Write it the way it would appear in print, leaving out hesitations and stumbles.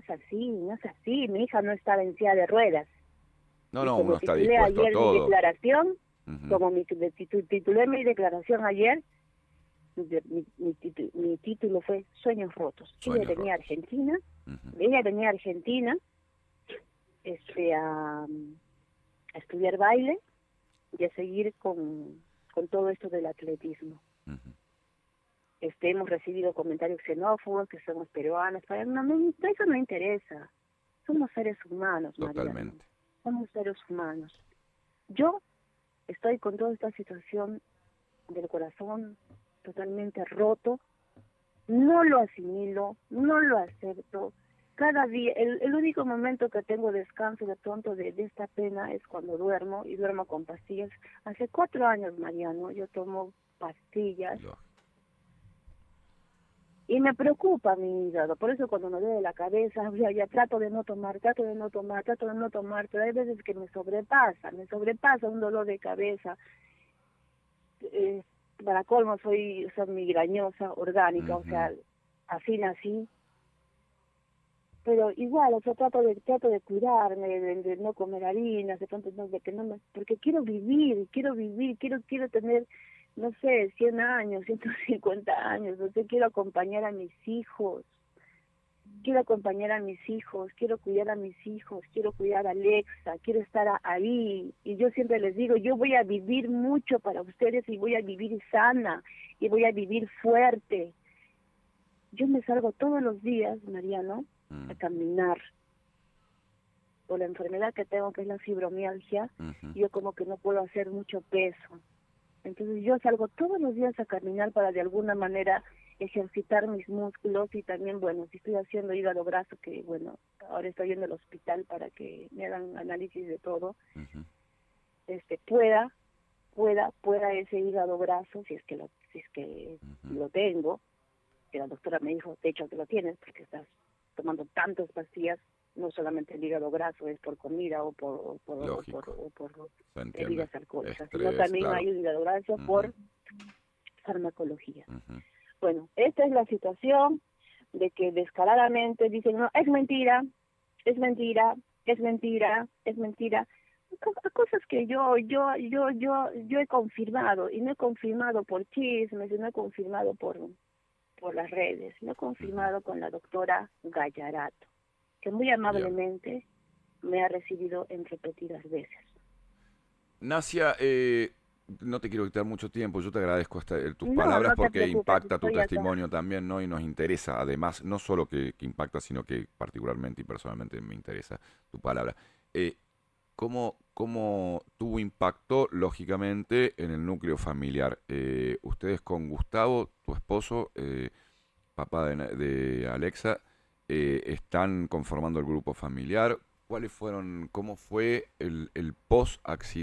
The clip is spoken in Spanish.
es así, no es así, mi hija no estaba en silla de ruedas. No, Y no, como uno está titulé dispuesto a ayer mi todo. declaración, Ujú. como titulé mi declaración ayer, mi título fue Sueños rotos. Ella Sueños venía a rotos. Argentina, Ujú. ella venía a Argentina a estudiar baile y a seguir con todo esto del atletismo. Ujú. Hemos recibido comentarios xenófobos, que somos peruanos, eso no interesa. Somos seres humanos, Mariano. Totalmente. Somos seres humanos. Yo estoy con toda esta situación del corazón totalmente roto, no lo asimilo, no lo acepto. Cada día, el único momento que tengo descanso de pronto de esta pena es cuando duermo, y duermo con pastillas. Hace 4 años, Mariano, yo tomo pastillas Lógico. y me preocupa mi hígado. Por eso cuando me duele la cabeza, ya trato de no tomar, pero hay veces que me sobrepasa un dolor de cabeza. eh, para colmo soy migrañosa, orgánica, o Ujú. sea, así nací, pero igual, o sea, trato de cuidarme, de no comer harinas, de pronto no, de que no me, porque quiero tener, no sé, 100 años, 150 años, no sé, quiero acompañar a mis hijos, quiero cuidar a mis hijos, quiero cuidar a Alexa, quiero estar ahí. Y yo siempre les digo, yo voy a vivir mucho para ustedes y voy a vivir sana y voy a vivir fuerte. Yo me salgo todos los días, Mariano, a Mm. caminar por la enfermedad que tengo, que es la fibromialgia. Ujú. Yo como que no puedo hacer mucho peso. Entonces yo salgo todos los días a caminar para de alguna manera ejercitar mis músculos. Y también, bueno, si estoy haciendo hígado graso, que bueno, ahora estoy yendo al hospital para que me hagan análisis de todo, Ujú. pueda ese hígado graso, si es que Ujú. lo tengo, que la doctora me dijo, de hecho que lo tienes, porque estás tomando tantas pastillas, no solamente el hígado graso es por comida Lógico. o por Se entiende. bebidas alcohólicas, sino Estrés, también claro. hay un hígado graso Ujú. por farmacología. Ujú. Bueno, esta es la situación de que descaradamente dicen, no, es mentira, es mentira, es mentira, es mentira. Cosas que yo he confirmado, y no he confirmado por chismes, y no he confirmado por las redes, no he Ujú. confirmado con la doctora Gallarato, que muy Bien. amablemente me ha recibido en repetidas veces. Nasia, no te quiero quitar mucho tiempo. Yo te agradezco tus No, palabras no te porque preocupes, impacta tu estoy acá. testimonio también, ¿no? Y nos interesa, además, no solo que impacta, sino que particularmente y personalmente me interesa tu palabra. Eh, ¿Cómo tuvo impacto, lógicamente, en el núcleo familiar? Ustedes con Gustavo, tu esposo, papá de Alexa, están conformando el grupo familiar. ¿Cuáles fueron, cómo fue el post-accidente?